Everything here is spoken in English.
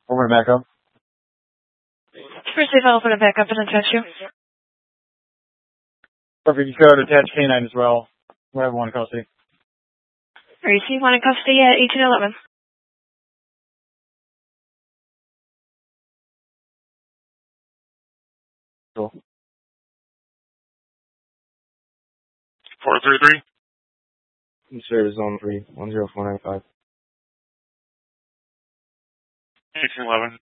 Over to backup. First, I'll open it back up and attach you. Perfect. You could attach K9 as well. Whatever one custody. REC, one in custody at 1811. Cool. 433. Sir, zone 3, 10495. 1811.